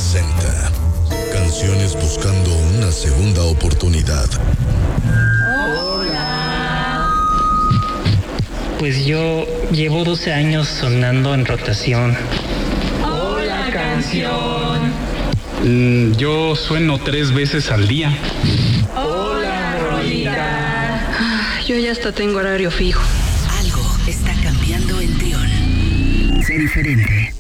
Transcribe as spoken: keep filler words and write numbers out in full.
presenta Canciones buscando una segunda oportunidad. Hola. Pues yo llevo doce años sonando en rotación. Hola, canción. Mm, yo sueno tres veces al día. Hola, rolita. Yo ya hasta tengo horario fijo. Algo está cambiando en Trión. Sé diferente.